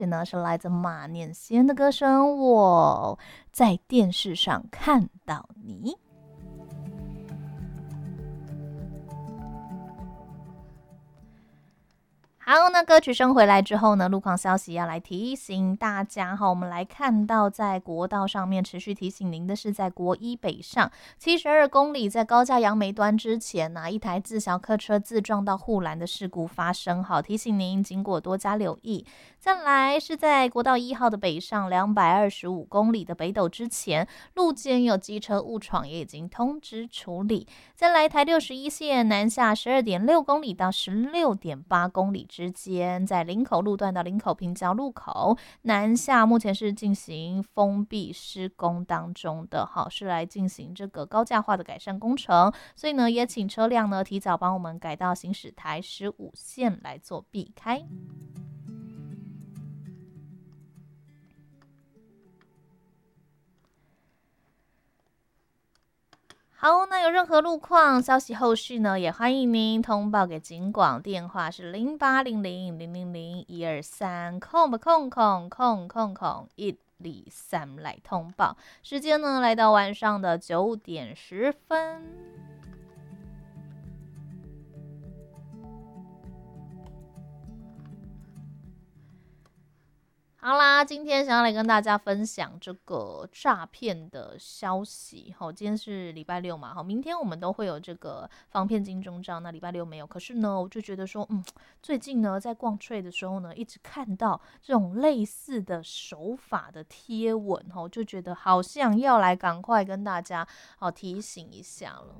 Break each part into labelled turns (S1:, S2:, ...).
S1: 这呢是来自马念先的歌声《我在电视上看到你》。好，那歌曲声回来之后呢，路况消息要来提醒大家哈，我们来看到在国道上面持续提醒您的是，在国一北上72公里，在高架杨梅端之前呢，一台自小客车自撞到护栏的事故发生，好，提醒您经过多加留意。再来是在国道1号的北上225公里的北斗之前，路肩有机车误闯，也已经通知处理。再来台61线南下12.6公里到16.8公里之间，在林口路段到林口平交路口南下，目前是进行封闭施工当中的，好，是来进行这个高架化的改善工程，所以呢，也请车辆呢提早帮我们改到行驶台15线来做避开。好，那有任何路况消息后续呢，也欢迎您通报给警广，电话是0800000123123来通报。时间呢来到晚上的9点10分。好啦，今天想要来跟大家分享这个诈骗的消息。今天是礼拜六嘛，明天我们都会有这个防骗金钟罩，那礼拜六没有。可是呢，我就觉得说，最近呢，在逛Trade的时候呢，一直看到这种类似的手法的贴文，就觉得好像要来赶快跟大家提醒一下了。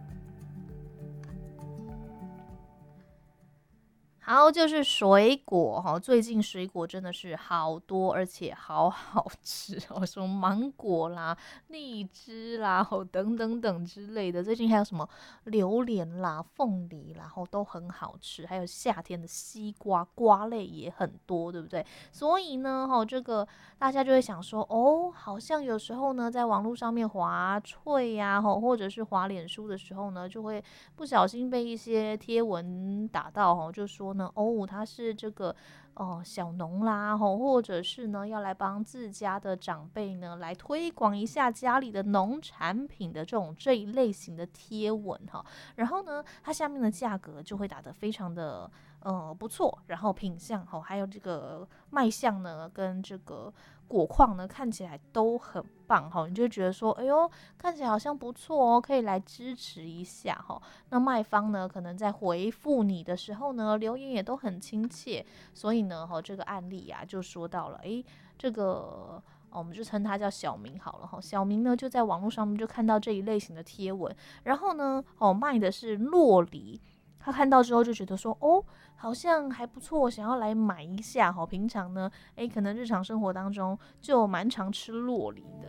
S1: 好，就是水果最近水果真的是好多，而且好好吃什么芒果啦、荔枝啦，等等等之类的。最近还有什么榴莲啦、凤梨啦，都很好吃。还有夏天的西瓜，瓜类也很多，对不对？所以呢，这个大家就会想说，好像有时候呢，在网络上面滑脆呀，或者是滑脸书的时候呢，就会不小心被一些贴文打到，就说呢，他是这个小农啦，或者是呢要来帮自家的长辈呢来推广一下家里的农产品的这一类型的贴文哈，然后呢，它下面的价格就会打得非常的不错，然后品相还有这个卖相呢跟这个果况呢看起来都很棒你就觉得说，哎呦，看起来好像不错可以来支持一下那卖方呢可能在回复你的时候呢，留言也都很亲切，所以呢这个案例啊就说到了，这个我们就称他叫小明好了小明呢就在网络上面就看到这一类型的贴文，然后呢卖的是酪梨，他看到之后就觉得说，好像还不错，想要来买一下平常呢可能日常生活当中就蛮常吃酪梨的。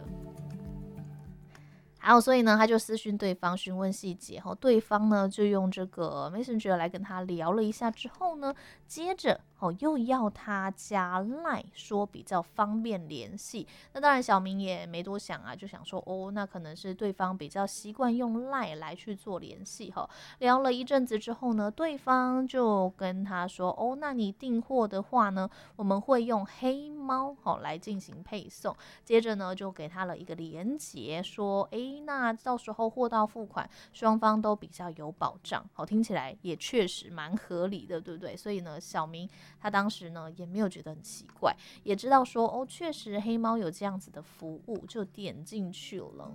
S1: 好，所以呢，他就私讯对方询问细节对方呢就用这个 Messenger 来跟他聊了一下之后呢，接着又要他加 LINE 说比较方便联系。那当然小明也没多想啊，就想说那可能是对方比较习惯用 LINE 来去做联系聊了一阵子之后呢，对方就跟他说那你订货的话呢，我们会用黑猫来进行配送。接着呢就给他了一个连结，说那到时候货到付款双方都比较有保障听起来也确实蛮合理的，对不对？所以呢小明他当时呢也没有觉得很奇怪，也知道说确实黑猫有这样子的服务，就点进去了。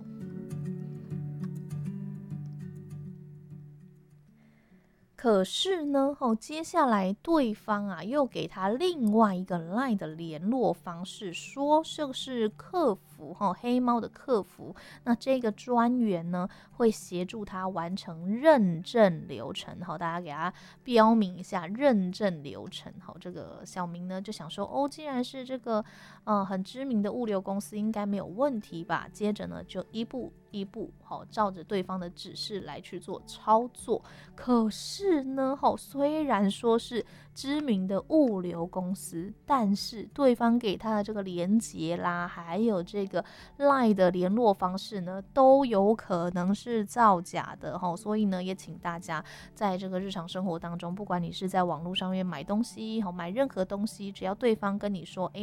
S1: 可是呢接下来对方啊又给他另外一个 LINE 的联络方式，说这是客服黑猫的客服，那这个专员呢会协助他完成认证流程大家给他标明一下认证流程这个小明呢就想说既然是这个很知名的物流公司，应该没有问题吧。接着呢就一步一步照着对方的指示来去做操作。可是呢虽然说是知名的物流公司，但是对方给他的这个连结啦，还有这个 LINE 的联络方式呢，都有可能是造假的所以呢，也请大家在这个日常生活当中，不管你是在网络上面买东西买任何东西，只要对方跟你说